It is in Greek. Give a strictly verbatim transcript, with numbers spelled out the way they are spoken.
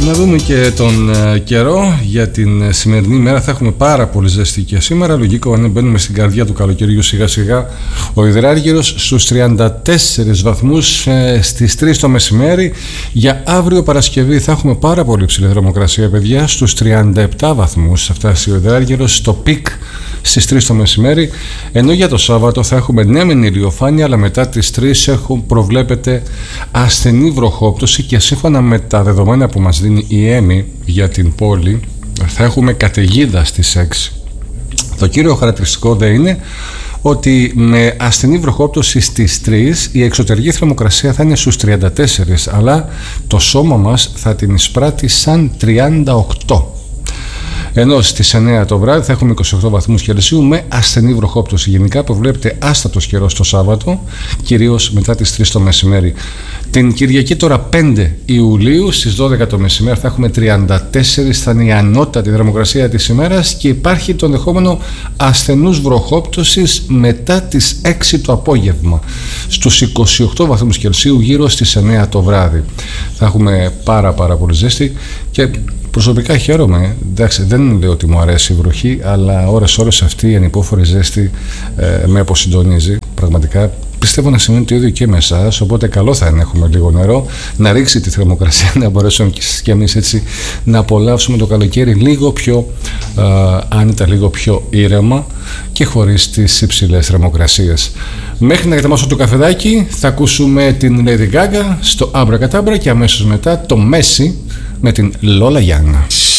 Να δούμε και τον ε, καιρό για την σημερινή μέρα. Θα έχουμε πάρα πολύ ζέστη και σήμερα. Λογικό, αν μπαίνουμε στην καρδιά του καλοκαιριού σιγά σιγά. Ο υδράργυρος στους τριάντα τέσσερις βαθμούς ε, στις τρεις το μεσημέρι. Για αύριο Παρασκευή θα έχουμε πάρα πολύ ψηλή θερμοκρασία, παιδιά. Στους τριάντα επτά βαθμούς θα φτάσει ο υδράργυρος στο πικ στις τρεις το μεσημέρι, ενώ για το Σάββατο θα έχουμε ναι μεν ηλιοφάνεια, αλλά μετά τις τρεις έχουν, προβλέπεται ασθενή βροχόπτωση και σύμφωνα με τα δεδομένα που μας δίνει η ΕΜΗ για την πόλη θα έχουμε καταιγίδα στις έξι. Το κύριο χαρακτηριστικό δεν είναι ότι με ασθενή βροχόπτωση στις τρεις η εξωτερική θερμοκρασία θα είναι στους τριάντα τέσσερα, αλλά το σώμα μας θα την εισπράττει σαν τριάντα οκτώ. Ενώ στις εννιά το βράδυ θα έχουμε είκοσι οκτώ βαθμούς Κελσίου με ασθενή βροχόπτωση. Γενικά προβλέπεται άστατος καιρός το Σάββατο, κυρίως μετά τις τρεις το μεσημέρι. Την Κυριακή τώρα πέντε Ιουλίου στις δώδεκα το μεσημέρι θα έχουμε τριάντα τέσσερα, θα είναι η ανώτατη θερμοκρασία της ημέρας και υπάρχει το ενδεχόμενο ασθενούς βροχόπτωσης μετά τις έξι το απόγευμα. Στους είκοσι οκτώ βαθμούς Κελσίου γύρω στις εννιά το βράδυ. Θα έχουμε πάρα πάρα πολύ ζέστη και προσωπικά χαίρομαι. Εντάξει, δεν λέω ότι μου αρέσει η βροχή, αλλά ώρες ώρες αυτή η ανυπόφορη ζέστη ε, με αποσυντονίζει. Πραγματικά πιστεύω να σημαίνει το ίδιο και με εσάς, οπότε καλό θα είναι να έχουμε λίγο νερό, να ρίξει τη θερμοκρασία, να μπορέσουμε και εμείς έτσι να απολαύσουμε το καλοκαίρι λίγο πιο ε, άνετα, λίγο πιο ήρεμα και χωρίς τις υψηλές θερμοκρασίες. Μέχρι να καταμάσω το καφεδάκι θα ακούσουμε την Lady Gaga στο Abracadabra και αμέσως μετά το Messi με την Lola Young.